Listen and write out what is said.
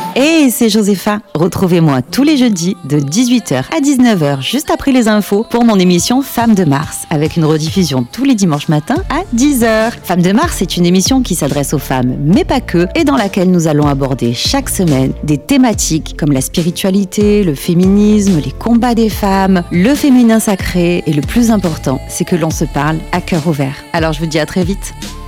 Hey, c'est Josépha. Retrouvez-moi tous les jeudis de 18h à 19h, juste après les infos, pour mon émission Femmes de Mars, avec une rediffusion tous les dimanches matins à 10h. Femmes de Mars est une émission qui s'adresse aux femmes, mais pas que, et dans laquelle nous allons aborder chaque semaine des thématiques comme la spiritualité, le féminisme, les combats des femmes, le féminin sacré, et le plus important, c'est que l'on se parle à cœur ouvert. Alors je vous dis à très vite.